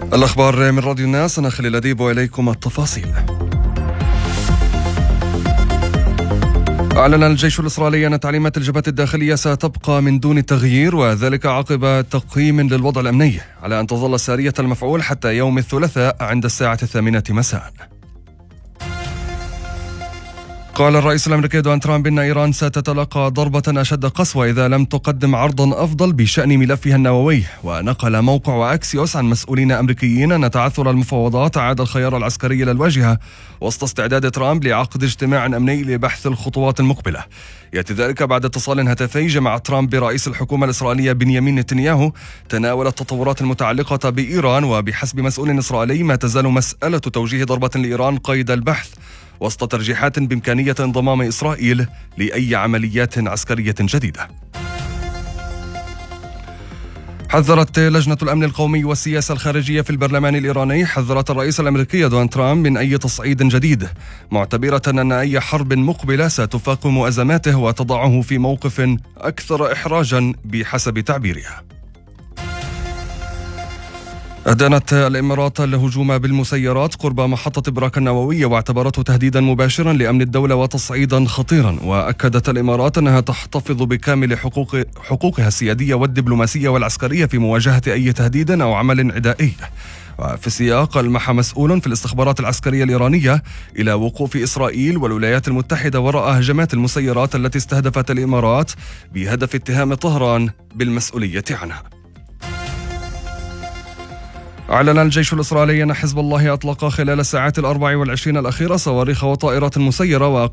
الأخبار من راديو الناس، أنا خليل أديب وإليكم التفاصيل. أعلن الجيش الإسرائيلي أن تعليمات الجبهة الداخلية ستبقى من دون تغيير، وذلك عقب تقييم للوضع الأمني على أن تظل سارية المفعول حتى يوم الثلاثاء عند الساعة 8 مساء. قال الرئيس الأمريكي دونالد ترامب إن إيران ستتلقى ضربة أشد قسوة إذا لم تقدم عرضا أفضل بشأن ملفها النووي. ونقل موقع أكسيوس عن مسؤولين أمريكيين أن تعثر المفاوضات عاد الخيار العسكري إلى الواجهة وسط استعداد ترامب لعقد اجتماع أمني لبحث الخطوات المقبلة. يأتي ذلك بعد اتصال هاتفي جمع ترامب برئيس الحكومة الإسرائيلية بنيامين نتنياهو تناول التطورات المتعلقة بإيران. وبحسب مسؤول إسرائيلي ما تزال مسألة توجيه ضربة لإيران قيد البحث وسط ترجيحات بإمكانية انضمام إسرائيل لأي عمليات عسكرية جديدة. حذرت لجنة الأمن القومي والسياسة الخارجية في البرلمان الإيراني حذرت الرئيس الأمريكي دونالد ترامب من أي تصعيد جديد، معتبرة أن أي حرب مقبلة ستفاقم أزماته وتضعه في موقف أكثر إحراجا بحسب تعبيرها. أدانت الإمارات الهجوم بالمسيرات قرب محطة براك النووية واعتبرته تهديدا مباشرا لأمن الدولة وتصعيدا خطيرا. وأكدت الإمارات أنها تحتفظ بكامل حقوقها السيادية والدبلوماسية والعسكرية في مواجهة أي تهديد أو عمل عدائي. وفي السياق ألمح مسؤول في الاستخبارات العسكرية الإيرانية إلى وقوف إسرائيل والولايات المتحدة وراء هجمات المسيرات التي استهدفت الإمارات بهدف اتهام طهران بالمسؤولية عنها. أعلن الجيش الإسرائيلي أن حزب الله أطلق خلال الساعات 24 الأخيرة صواريخ وطائرات مسيرة